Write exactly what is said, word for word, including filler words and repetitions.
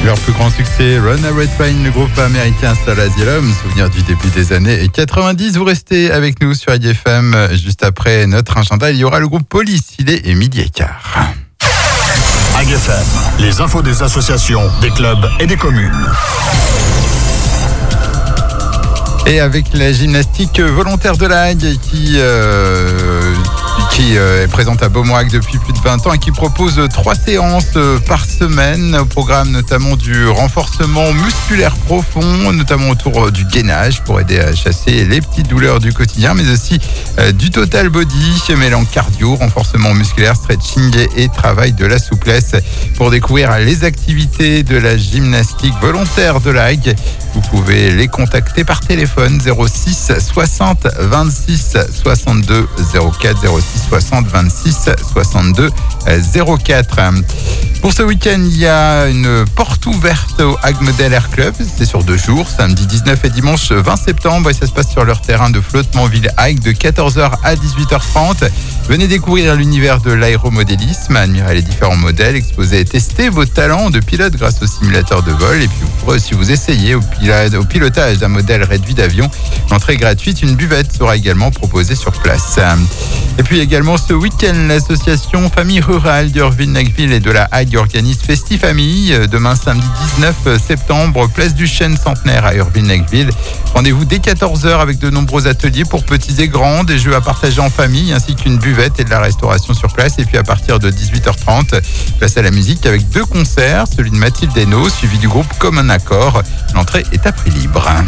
Leur plus grand succès, Runaway Train, le groupe américain Soul Asylum, souvenir du début des années quatre-vingt-dix. Vous restez avec nous sur I D F M. Juste après notre agenda, il y aura le groupe Police. Il est midi et quart. I D F M, les infos des associations, des clubs et des communes. Et avec la gymnastique volontaire de la Hague qui, euh, qui euh, est présente à Beaumoirac depuis plus de vingt ans et qui propose trois séances par semaine, au programme notamment du renforcement musculaire profond, notamment autour du gainage pour aider à chasser les petites douleurs du quotidien, mais aussi euh, du total body, mêlant cardio, renforcement musculaire, stretching et travail de la souplesse. Pour découvrir les activités de la gymnastique volontaire de la Hague, vous pouvez les contacter par téléphone zéro six soixante vingt-six soixante-deux zéro quatre, zéro six soixante vingt-six soixante-deux zéro quatre. Pour ce week-end, il y a une porte ouverte au Hague Model Air Club. C'est sur deux jours, samedi dix-neuf et dimanche vingt septembre. Et ça se passe sur leur terrain de flottement Ville Hague de quatorze heures à dix-huit heures trente. Venez découvrir l'univers de l'aéromodélisme, admirer les différents modèles, exposer et tester vos talents de pilote grâce au simulateur de vol. Et puis vous pourrez aussi vous essayer au, pilote, au pilotage d'un modèle réduit d'avion. L'entrée gratuite, une buvette sera également proposée sur place. Et puis également ce week-end, l'association Famille Rurale d'Urville-Nacqueville et de la Hague organise Festifamille. Demain samedi dix-neuf septembre, place du Chêne Centenaire à Urville-Nacqueville. Rendez-vous dès quatorze heures avec de nombreux ateliers pour petits et grands, des jeux à partager en famille ainsi qu'une buvette et de la restauration sur place. Et puis à partir de dix-huit heures trente, place à la musique avec deux concerts, celui de Mathilde Hainaut suivi du groupe Comme un accord. L'entrée est à prix libre.